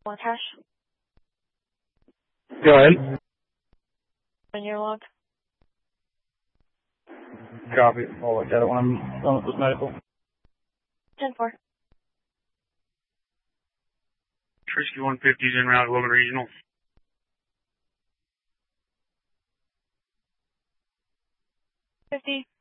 Want cash? Go ahead. On your log? Copy. I'll look at it when I'm done with this medical. 10-4. Trisky 150 is en route, Logan Regional. 50.